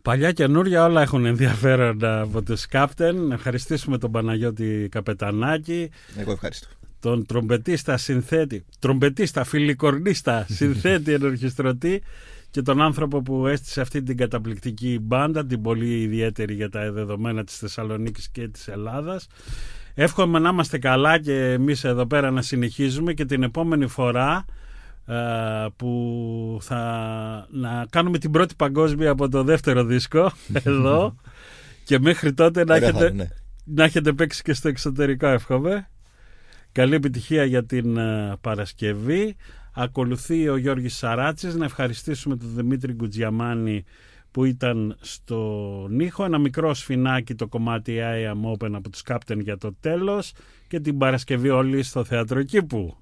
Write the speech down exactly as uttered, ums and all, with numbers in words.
Παλιά καινούρια όλα έχουν ενδιαφέρον από τους Κάπτεν. Να ευχαριστήσουμε τον Παναγιώτη Καπετανάκη. Εγώ ευχαριστώ. Τον τρομπετίστα συνθέτη, τρομπετίστα φιλικορνίστα συνθέτη ενορχιστρωτή και τον άνθρωπο που έστησε αυτή την καταπληκτική μπάντα, την πολύ ιδιαίτερη για τα δεδομένα της Θεσσαλονίκης και της Ελλάδας. Εύχομαι να είμαστε καλά και εμείς εδώ πέρα να συνεχίζουμε και την επόμενη φορά Uh, που θα να κάνουμε την πρώτη παγκόσμια από το δεύτερο δίσκο εδώ και μέχρι τότε να έχετε, ναι. να έχετε παίξει και στο εξωτερικό, εύχομαι. Καλή επιτυχία για την uh, Παρασκευή. Ακολουθεί ο Γιώργης Σαράτσης. Να ευχαριστήσουμε τον Δημήτρη Γκουτζιαμάνη που ήταν στον ήχο. Ένα μικρό σφινάκι, το κομμάτι I Am Open από τους Captain για το τέλος, και την Παρασκευή όλοι στο Θέατρο Κήπου.